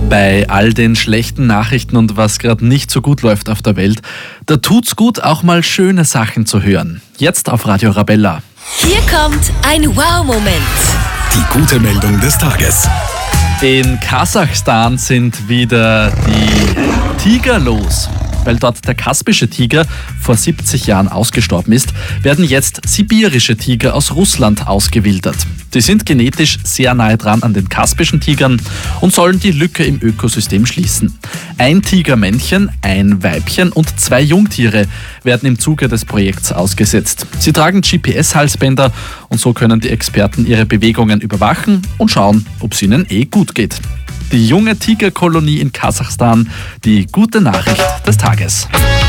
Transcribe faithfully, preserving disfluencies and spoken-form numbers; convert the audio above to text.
Bei all den schlechten Nachrichten und was gerade nicht so gut läuft auf der Welt, da tut's gut, auch mal schöne Sachen zu hören. Jetzt auf Radio Arabella. Hier kommt ein Wow-Moment. Die gute Meldung des Tages. In Kasachstan sind wieder die Tiger los. Weil dort der kaspische Tiger vor siebzig Jahren ausgestorben ist, werden jetzt sibirische Tiger aus Russland ausgewildert. Die sind genetisch sehr nahe dran an den kaspischen Tigern und sollen die Lücke im Ökosystem schließen. Ein Tigermännchen, ein Weibchen und zwei Jungtiere werden im Zuge des Projekts ausgesetzt. Sie tragen G P S-Halsbänder und so können die Experten ihre Bewegungen überwachen und schauen, ob es ihnen eh gut geht. Die junge Tigerkolonie in Kasachstan, die gute Nachricht des Tages.